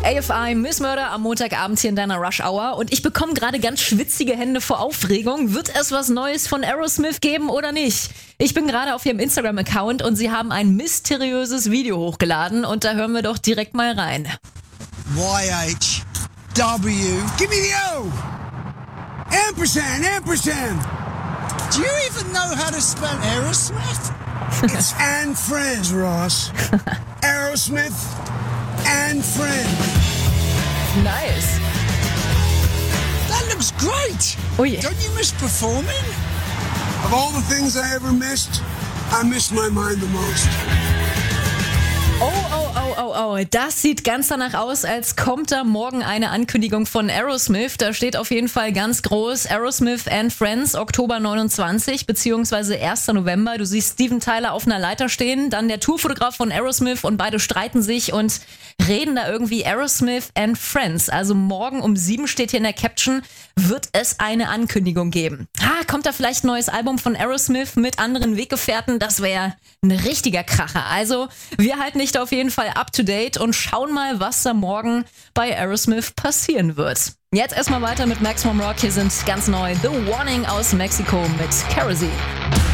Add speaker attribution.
Speaker 1: AFI, Miss Murder am Montagabend hier in deiner Rush Hour und ich bekomme gerade ganz schwitzige Hände vor Aufregung. Wird es was Neues von Aerosmith geben oder nicht? Ich bin gerade auf ihrem Instagram-Account und sie haben ein mysteriöses Video hochgeladen und da hören wir doch direkt mal rein.
Speaker 2: YHW, give me the O! Ampersand, ampersand!
Speaker 3: Do you even know how to spell Aerosmith?
Speaker 2: It's and friends, Ross. Aerosmith and friends.
Speaker 1: Nice.
Speaker 3: That looks great!
Speaker 1: Oh yeah.
Speaker 3: Don't you miss performing?
Speaker 2: Of all the things I ever missed, I miss my mind the most.
Speaker 1: Oh, das sieht ganz danach aus, als kommt da morgen eine Ankündigung von Aerosmith. Da steht auf jeden Fall ganz groß Aerosmith and Friends, Oktober 29 bzw. 1. November. Du siehst Steven Tyler auf einer Leiter stehen, dann der Tourfotograf von Aerosmith und beide streiten sich und reden da irgendwie Aerosmith and Friends. Also morgen um 7 steht hier in der Caption, wird es eine Ankündigung geben. Kommt da vielleicht ein neues Album von Aerosmith mit anderen Weggefährten? Das wäre ein richtiger Kracher. Also wir halten dich da auf jeden Fall up to date und schauen mal, was da morgen bei Aerosmith passieren wird. Jetzt erstmal weiter mit Maximum Rock. Hier sind ganz neu The Warning aus Mexiko mit Kerosene.